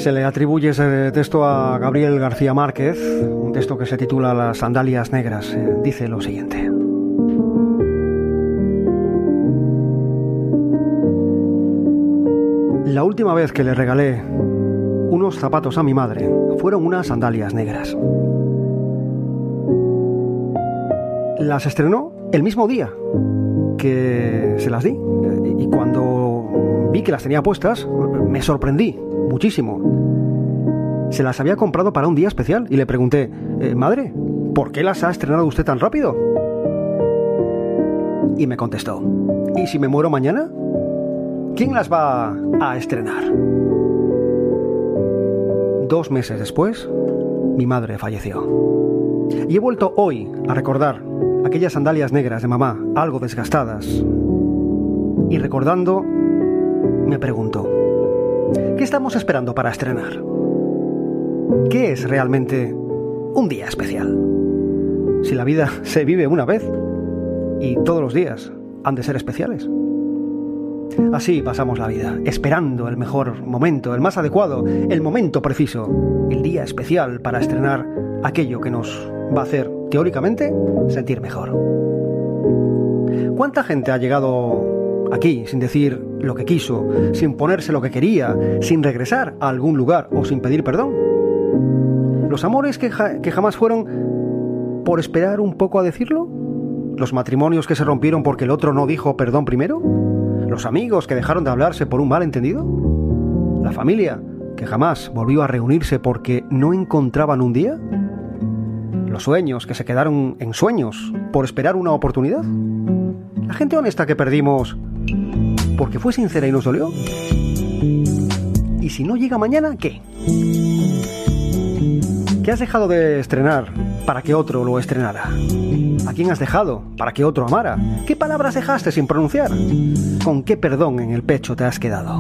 Se le atribuye ese texto a Gabriel García Márquez, un texto que se titula Las sandalias negras. Dice lo siguiente. La última vez que le regalé unos zapatos a mi madre fueron unas sandalias negras. Las estrenó el mismo día que se las di, y cuando vi que las tenía puestas me sorprendí muchísimo. Se las había comprado para un día especial y le pregunté: madre, ¿por qué las ha estrenado usted tan rápido? Y me contestó: ¿y si me muero mañana? ¿Quién las va a estrenar? 2 meses después, mi madre falleció. Y he vuelto hoy a recordar aquellas sandalias negras de mamá, algo desgastadas. Y recordando, me pregunto: ¿qué estamos esperando para estrenar? ¿Qué es realmente un día especial? Si la vida se vive una vez y todos los días han de ser especiales. Así pasamos la vida, esperando el mejor momento, el más adecuado, el momento preciso, el día especial para estrenar aquello que nos va a hacer, teóricamente, sentir mejor. ¿Cuánta gente ha llegado aquí sin decir lo que quiso, sin ponerse lo que quería, sin regresar a algún lugar o sin pedir perdón? ¿Los amores que jamás fueron por esperar un poco a decirlo? ¿Los matrimonios que se rompieron porque el otro no dijo perdón primero? ¿Los amigos que dejaron de hablarse por un malentendido? ¿La familia que jamás volvió a reunirse porque no encontraban un día? ¿Los sueños que se quedaron en sueños por esperar una oportunidad? ¿La gente honesta que perdimos porque fue sincera y nos dolió? ¿Y si no llega mañana, qué? ¿Qué has dejado de estrenar para que otro lo estrenara? ¿A quién has dejado para que otro amara? ¿Qué palabras dejaste sin pronunciar? ¿Con qué perdón en el pecho te has quedado?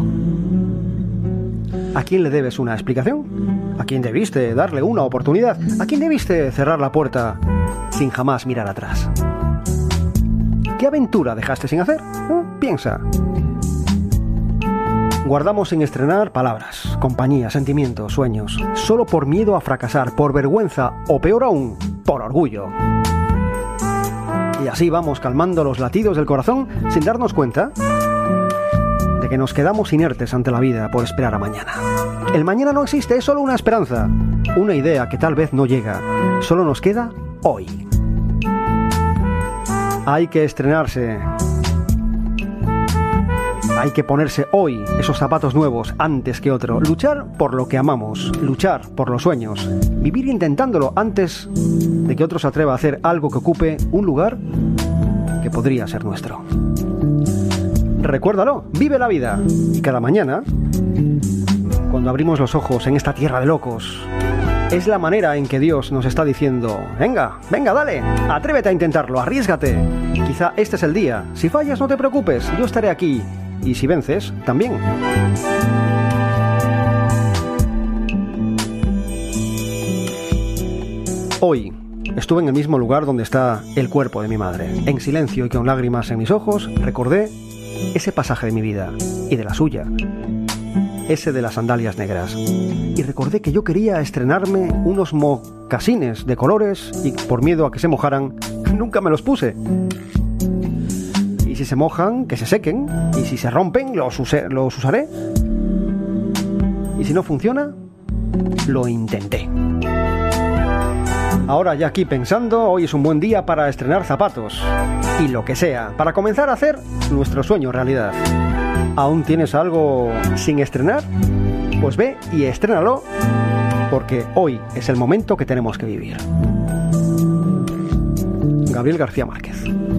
¿A quién le debes una explicación? ¿A quién debiste darle una oportunidad? ¿A quién debiste cerrar la puerta sin jamás mirar atrás? ¿Qué aventura dejaste sin hacer? Piensa. Guardamos sin estrenar palabras, compañía, sentimientos, sueños, solo por miedo a fracasar, por vergüenza o peor aún, por orgullo. Y así vamos calmando los latidos del corazón sin darnos cuenta de que nos quedamos inertes ante la vida por esperar a mañana. El mañana no existe, es solo una esperanza, una idea que tal vez no llega. Solo nos queda hoy. Hay que estrenarse. Hay que ponerse hoy esos zapatos nuevos antes que otro. Luchar por lo que amamos, luchar por los sueños, vivir intentándolo antes de que otro se atreva a hacer algo que ocupe un lugar que podría ser nuestro. Recuérdalo, vive la vida. Y cada mañana, cuando abrimos los ojos en esta tierra de locos, es la manera en que Dios nos está diciendo: venga, dale, atrévete a intentarlo, arriésgate. Quizá este es el día. Si fallas, no te preocupes, yo estaré aquí. Y si vences, también. Hoy estuve en el mismo lugar donde está el cuerpo de mi madre. En silencio y con lágrimas en mis ojos, recordé ese pasaje de mi vida y de la suya, ese de las sandalias negras. Y recordé que yo quería estrenarme unos mocasines de colores y por miedo a que se mojaran, nunca me los puse. Y si se mojan, que se sequen. Y si se rompen, los usaré. Y si no funciona, lo intenté. Ahora ya aquí pensando, hoy es un buen día para estrenar zapatos. Y lo que sea, para comenzar a hacer nuestro sueño realidad. ¿Aún tienes algo sin estrenar? Pues ve y estrénalo, porque hoy es el momento que tenemos que vivir. Gabriel García Márquez.